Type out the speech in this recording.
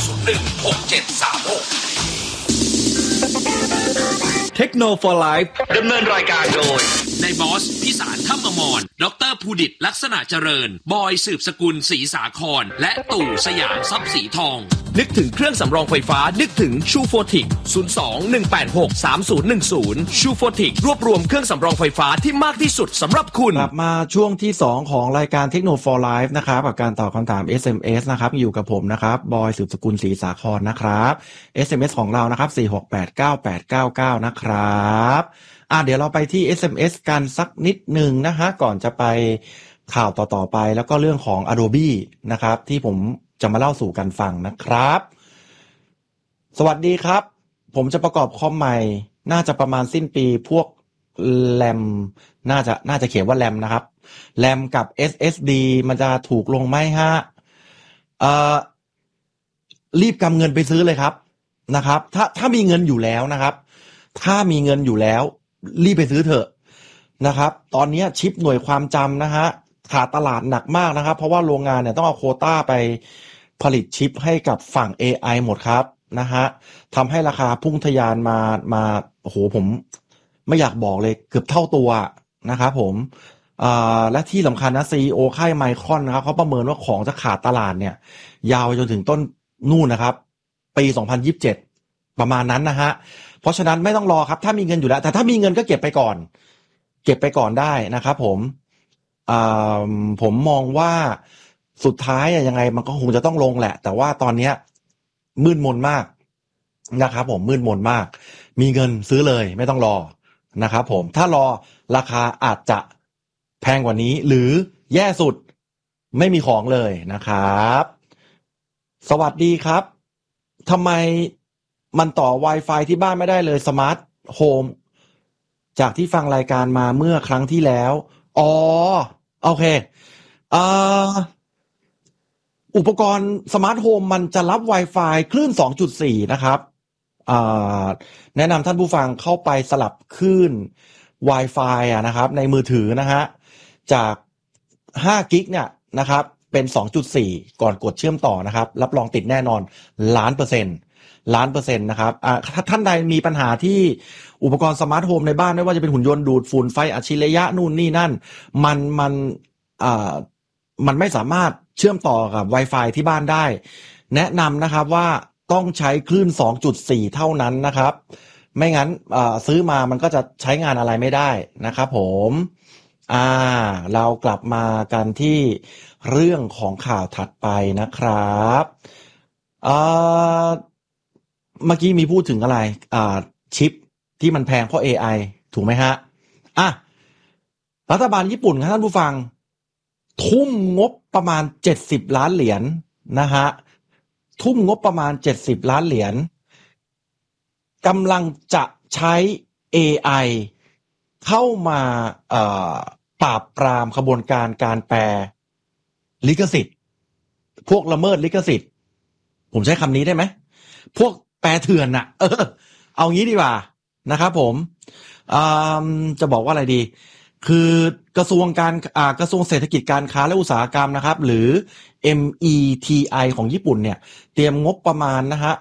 เทคโนโลยีไลฟ์ดำเนินรายการโดยนายบอสพิสารถ้ำอมรดรภูดิตลักษณะเจริญบอยสืบสกุลศรีสาครและตู่สยามทรัพย์สีทองนึกถึงเครื่องสำรองไฟฟ้านึกถึงชูโฟติก02-186-3010ชูโฟติกรวบรวมเครื่องสำรองไฟฟ้าที่มากที่สุดสำหรับคุณกลับมาช่วงที่2ของรายการ Techno for Life นะครับกับการตอบคำถาม SMS นะครับอยู่กับผมนะครับบอยสืบสกุลศรีสาครนะครับ SMS ของเรานะครับ4689899นะครับเดี๋ยวเราไปที่ SMS กันสักนิดหนึ่งนะฮะก่อนจะไปข่าวต่อไปแล้วก็เรื่องของ Adobe นะครับที่ผมจะมาเล่าสู่กันฟังนะครับสวัสดีครับผมจะประกอบคอมใหม่น่าจะประมาณสิ้นปีพวกแรมน่าจะเขียนว่าแรมนะครับแรมกับ SSD มันจะถูกลงไหมฮะรีบกำเงินไปซื้อเลยครับนะครับถ้ามีเงินอยู่แล้วนะครับถ้ามีเงินอยู่แล้วรีบไปซื้อเถอะนะครับตอนนี้ชิปหน่วยความจำนะฮะขาดตลาดหนักมากนะครับเพราะว่าโรงงานเนี่ยต้องเอาโควต้าไปผลิตชิปให้กับฝั่ง AI หมดครับนะฮะทำให้ราคาพุ่งทะยานมาโอ้โหผมไม่อยากบอกเลยเกือบเท่าตัวนะครับผมและที่สำคัญนะ CEO ค่ายไมครอนนะครับเขาประเมินว่าของจะขาดตลาดเนี่ยยาวจนถึงต้นนู่นนะครับปี2027ประมาณนั้นนะฮะเพราะฉะนั้นไม่ต้องรอครับถ้ามีเงินอยู่แล้วแต่ถ้ามีเงินก็เก็บไปก่อนได้นะครับผมมองว่าสุดท้ายยังไงมันก็คงจะต้องลงแหละแต่ว่าตอนนี้มืดมนมากนะครับผมมืดมนมากมีเงินซื้อเลยไม่ต้องรอนะครับผมถ้ารอราคาอาจจะแพงกว่านี้หรือแย่สุดไม่มีของเลยนะครับสวัสดีครับทำไมมันต่อ Wi-Fi ที่บ้านไม่ได้เลยสมาร์ทโฮมจากที่ฟังรายการมาเมื่อครั้งที่แล้วโอเคอุปกรณ์สมาร์ทโฮมมันจะรับ Wi-Fi คลื่น 2.4 นะครับแนะนำท่านผู้ฟังเข้าไปสลับคลื่น Wi-Fi นะครับในมือถือนะฮะจาก5 กิกเนี่ยนะครับเป็น 2.4 ก่อนกดเชื่อมต่อนะครับรับรองติดแน่นอน1,000,000%นะครับถ้าท่านใดมีปัญหาที่อุปกรณ์สมาร์ทโฮมในบ้านไม่ว่าจะเป็นหุ่นยนต์ดูดฝุ่นไฟอัจฉริยะนู่นนี่นั่นมันไม่สามารถเชื่อมต่อกับ Wi-Fi ที่บ้านได้แนะนำนะครับว่าต้องใช้คลื่น 2.4 เท่านั้นนะครับไม่งั้นซื้อมามันก็จะใช้งานอะไรไม่ได้นะครับผมเรากลับมากันที่เรื่องของข่าวถัดไปนะครับเมื่อกี้มีพูดถึงอะไรชิปที่มันแพงเพราะ AI ถูกไหมฮะรัฐบาลญี่ปุ่นครับท่านผู้ฟังทุ่มงบประมาณ70 ล้านเหรียญนะฮะทุ่มงบประมาณ70 ล้านเหรียญกำลังจะใช้ AI เข้ามาปราบปรามขบวนการแปลลิขสิทธิ์พวกละเมิดลิขสิทธิ์ผมใช้คำนี้ได้ไหมพวกแปลเถื่อนน่ะเอางี้ดีกว่านะครับผมจะบอกว่าอะไรดีคือกระทรวงเศรษฐกิจการค้าและอุตสาหกรรมนะครับหรือ METI ของญี่ปุ่นเนี่ยเตรียมงบประมาณนะฮะ